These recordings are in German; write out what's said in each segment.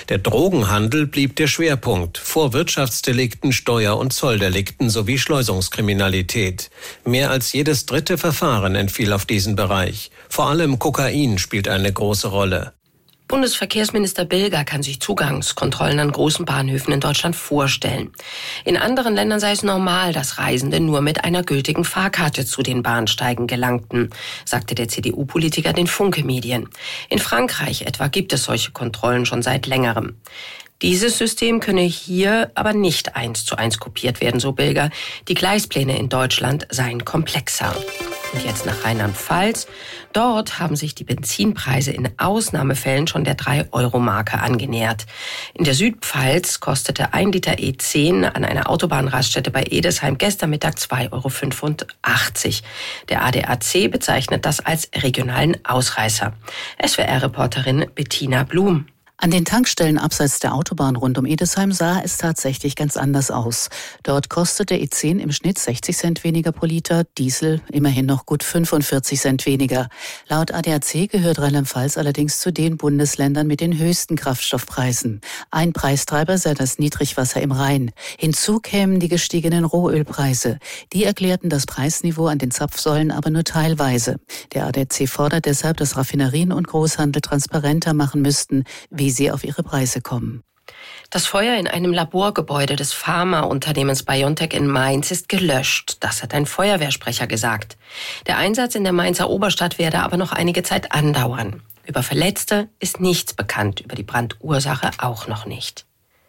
Der Drogenhandel blieb der Schwerpunkt, vor Wirtschaftsdelikten, Steuer- und Zolldelikten sowie Schleusungskriminalität. Mehr als jedes dritte Verfahren entfiel auf diesen Bereich. Vor allem Kokain spielt eine große Rolle. Bundesverkehrsminister Bilger kann sich Zugangskontrollen an großen Bahnhöfen in Deutschland vorstellen. In anderen Ländern sei es normal, dass Reisende nur mit einer gültigen Fahrkarte zu den Bahnsteigen gelangten, sagte der CDU-Politiker den Funke-Medien. In Frankreich etwa gibt es solche Kontrollen schon seit längerem. Dieses System könne hier aber nicht 1:1 kopiert werden, so Bilger. Die Gleispläne in Deutschland seien komplexer. Und jetzt nach Rheinland-Pfalz. Dort haben sich die Benzinpreise in Ausnahmefällen schon der 3-Euro-Marke angenähert. In der Südpfalz kostete 1 Liter E10 an einer Autobahnraststätte bei Edesheim gestern Mittag 2,85 €. Der ADAC bezeichnet das als regionalen Ausreißer. SWR-Reporterin Bettina Blum. An den Tankstellen abseits der Autobahn rund um Edesheim sah es tatsächlich ganz anders aus. Dort kostete E10 im Schnitt 60 Cent weniger pro Liter, Diesel immerhin noch gut 45 Cent weniger. Laut ADAC gehört Rheinland-Pfalz allerdings zu den Bundesländern mit den höchsten Kraftstoffpreisen. Ein Preistreiber sei das Niedrigwasser im Rhein. Hinzu kämen die gestiegenen Rohölpreise. Die erklärten das Preisniveau an den Zapfsäulen aber nur teilweise. Der ADAC fordert deshalb, dass Raffinerien und Großhandel transparenter machen müssten, wie sie auf ihre Preise kommen. Das Feuer in einem Laborgebäude des Pharmaunternehmens BioNTech in Mainz ist gelöscht. Das hat ein Feuerwehrsprecher gesagt. Der Einsatz in der Mainzer Oberstadt werde aber noch einige Zeit andauern. Über Verletzte ist nichts bekannt, über die Brandursache auch noch nicht.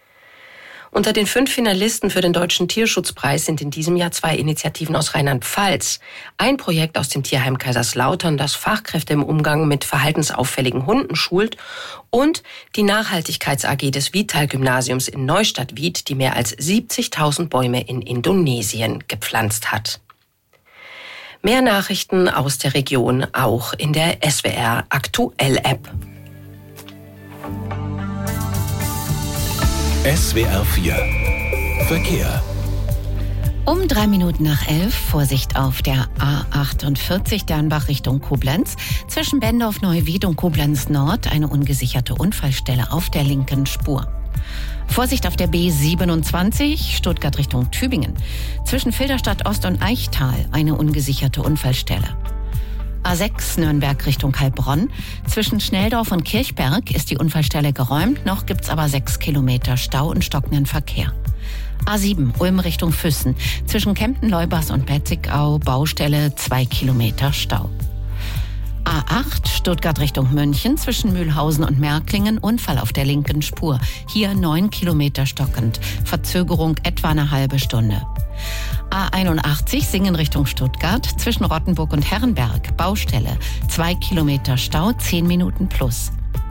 Unter den 5 Finalisten für den Deutschen Tierschutzpreis sind in diesem Jahr 2 Initiativen aus Rheinland-Pfalz. Ein Projekt aus dem Tierheim Kaiserslautern, das Fachkräfte im Umgang mit verhaltensauffälligen Hunden schult, und die Nachhaltigkeits-AG des Vital-Gymnasiums in Neustadt-Wied, die mehr als 70.000 Bäume in Indonesien gepflanzt hat. Mehr Nachrichten aus der Region auch in der SWR Aktuell App. SWR 4 Verkehr. Um 3 Minuten nach 11, Vorsicht auf der A48 Dernbach Richtung Koblenz. Zwischen Bendorf-Neuwied und Koblenz Nord eine ungesicherte Unfallstelle auf der linken Spur. Vorsicht auf der B27 Stuttgart Richtung Tübingen. Zwischen Filderstadt Ost und Eichtal eine ungesicherte Unfallstelle. A6 Nürnberg Richtung Heilbronn. Zwischen Schnelldorf und Kirchberg ist die Unfallstelle geräumt. Noch gibt's aber 6 Kilometer Stau und stockenden Verkehr. A7 Ulm Richtung Füssen. Zwischen Kempten-Leubas und Betzigau Baustelle 2 Kilometer Stau. A8 Stuttgart Richtung München. Zwischen Mühlhausen und Märklingen Unfall auf der linken Spur. Hier 9 Kilometer stockend. Verzögerung etwa eine halbe Stunde. A81 Singen Richtung Stuttgart, zwischen Rottenburg und Herrenberg, Baustelle, 2 Kilometer Stau, 10 Minuten plus.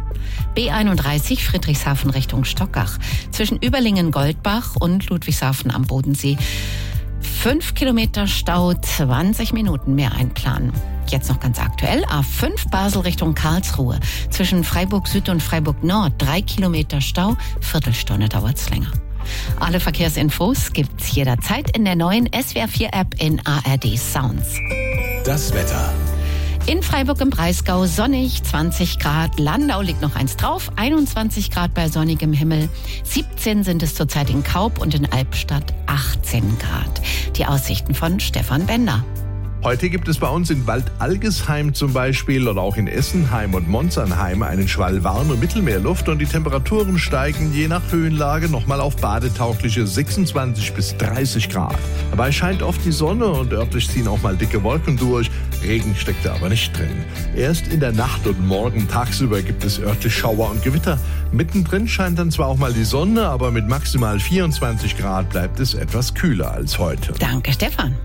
B31 Friedrichshafen Richtung Stockach, zwischen Überlingen-Goldbach und Ludwigshafen am Bodensee, 5 Kilometer Stau, 20 Minuten mehr einplanen. Jetzt noch ganz aktuell, A5 Basel Richtung Karlsruhe, zwischen Freiburg Süd und Freiburg Nord, 3 Kilometer Stau, Viertelstunde dauert's länger. Alle Verkehrsinfos gibt's jederzeit in der neuen SWR 4 App in ARD Sounds. Das Wetter. In Freiburg im Breisgau sonnig, 20 Grad. Landau liegt noch eins drauf, 21 Grad bei sonnigem Himmel. 17 sind es zurzeit in Kaub und in Albstadt 18 Grad. Die Aussichten von Stefan Bender. Heute gibt es bei uns in Waldalgesheim zum Beispiel oder auch in Essenheim und Monsernheim einen Schwall warme Mittelmeerluft und die Temperaturen steigen je nach Höhenlage nochmal auf badetaugliche 26 bis 30 Grad. Dabei scheint oft die Sonne und örtlich ziehen auch mal dicke Wolken durch. Regen steckt da aber nicht drin. Erst in der Nacht und morgen tagsüber gibt es örtlich Schauer und Gewitter. Mittendrin scheint dann zwar auch mal die Sonne, aber mit maximal 24 Grad bleibt es etwas kühler als heute. Danke, Stefan.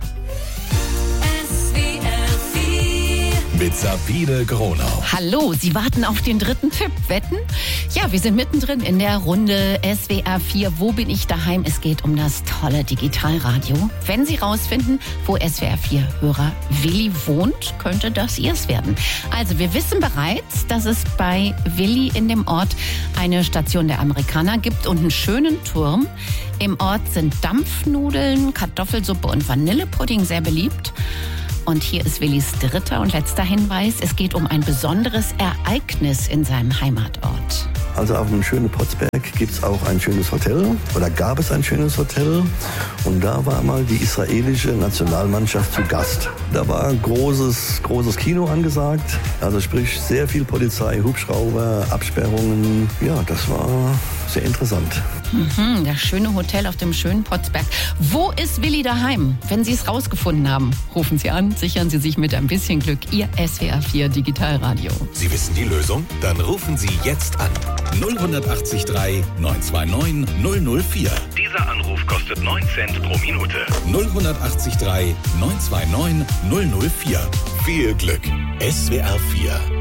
Mit Sabine Gronau. Hallo, Sie warten auf den dritten Tipp. Wetten? Ja, wir sind mittendrin in der Runde SWR 4. Wo bin ich daheim? Es geht um das tolle Digitalradio. Wenn Sie rausfinden, wo SWR 4-Hörer Willi wohnt, könnte das ihrs werden. Also, wir wissen bereits, dass es bei Willi in dem Ort eine Station der Amerikaner gibt und einen schönen Turm. Im Ort sind Dampfnudeln, Kartoffelsuppe und Vanillepudding sehr beliebt. Und hier ist Willis dritter und letzter Hinweis. Es geht um ein besonderes Ereignis in seinem Heimatort. Also auf dem schönen Potsberg gibt es auch ein schönes Hotel oder gab es ein schönes Hotel und da war mal die israelische Nationalmannschaft zu Gast. Da war ein großes Kino angesagt, also sprich sehr viel Polizei, Hubschrauber, Absperrungen. Ja, das war sehr interessant. Das schöne Hotel auf dem schönen Potsberg. Wo ist Willi daheim? Wenn Sie es rausgefunden haben, rufen Sie an, sichern Sie sich mit ein bisschen Glück Ihr SWR 4 Digitalradio. Sie wissen die Lösung? Dann rufen Sie jetzt an. 0183 929 004. Dieser Anruf kostet 9 Cent pro Minute. 0183 929 004. Viel Glück. SWR 4.